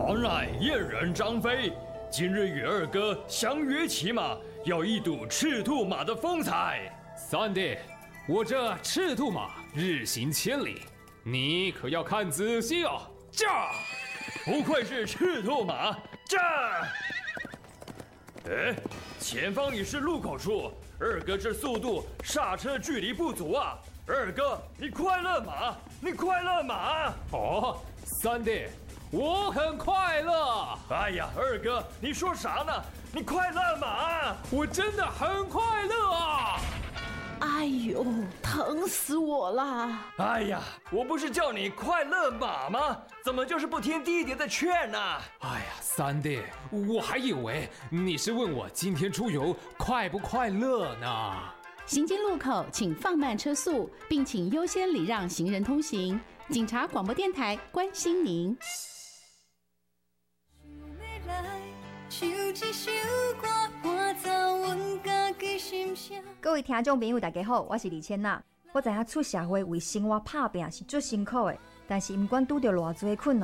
我乃燕人张飞，今日与二哥相约骑马，要一睹赤兔马的风采。 三弟，我这赤兔马日行千里，你可要看仔细哦。 驾！不愧是赤兔马，驾！哎，前方已是路口处，二哥这速度刹车距离不足啊！二哥，你快勒马，你快勒马！ 哦，三弟，我很快乐。 哎呀，二哥，你说啥呢？你快勒马！ 我真的很快乐啊！ 哎呦，疼死我了！ 哎呀，我不是叫你快勒马吗？怎么就是不听弟弟的劝呢？ 哎呀，三弟，我还以为你是问我今天出游快不快乐呢。 行经路口，请放慢车速，并请优先礼让行人通行。警察广播电台关心您。 各位听众朋友，大家好，我是李千娜。我知影出社会为生活打拼是最辛苦的，但是不管拄到偌多困难。